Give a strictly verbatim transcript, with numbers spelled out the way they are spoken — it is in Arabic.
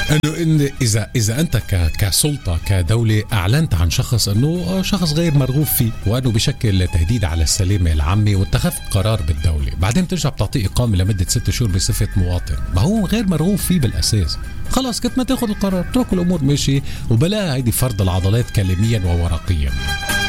انه إن اذا اذا انت ك- كسلطه كدوله اعلنت عن شخص انه شخص غير مرغوب فيه وانه بشكل تهديد على السلامه العامه واتخذت قرار بالدوله، بعدين بترجع بتعطيه اقامه لمده ست شهور بصفه مواطن، ما هو غير مرغوب فيه بالاساس. خلاص كنت ما تاخذ القرار، اترك الامور ماشي وبلاها هيدي فرض العضلات كلاميا وورقيا.